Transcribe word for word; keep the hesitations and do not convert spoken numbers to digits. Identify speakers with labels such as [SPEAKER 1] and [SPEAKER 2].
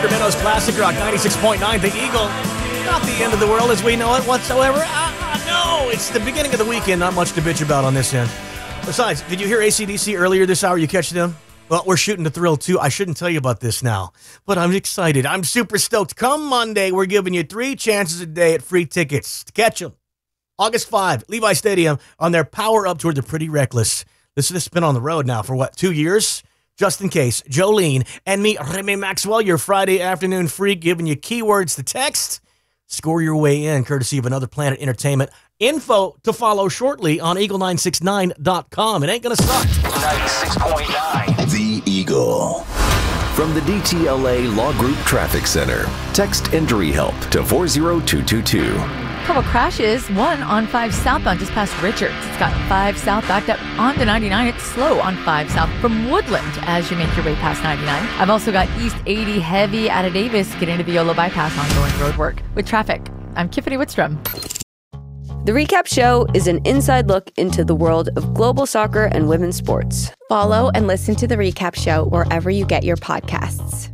[SPEAKER 1] Sacramento's Classic Rock ninety-six point nine, The Eagle. Not the end of the world as we know it whatsoever. Ah, no, it's the beginning of the weekend. Not much to bitch about on this end. Besides, did you hear A C D C earlier this hour? You catch them? Well, we're shooting the thrill, too. I shouldn't tell you about this now, but I'm excited. I'm super stoked. Come Monday, we're giving you three chances a day at free tickets to catch them. August fifth, Levi Stadium on their Power Up Tour, The Pretty Reckless. This has been on the road now for, what, two years? Just in case, Jolene and me, Remy Maxwell, your Friday afternoon freak, giving you keywords to text. Score your way in, courtesy of Another Planet Entertainment. Info to follow shortly on eagle nine six nine dot com. It ain't gonna suck.
[SPEAKER 2] ninety-six point nine.
[SPEAKER 3] The Eagle.
[SPEAKER 4] From the D T L A Law Group Traffic Center, text Injury Help to four zero two two two.
[SPEAKER 5] Couple crashes, one on five southbound just past Richards. It's got five south backed up onto ninety-nine. It's slow on five south from Woodland as you make your way past ninety-nine. I've also got East eighty heavy out of Davis getting to the Yolo bypass ongoing road work. With traffic, I'm Tiffany Whitstrom.
[SPEAKER 6] The Recap Show is an inside look into the world of global soccer and women's sports.
[SPEAKER 7] Follow and listen to The Recap Show wherever you get your podcasts.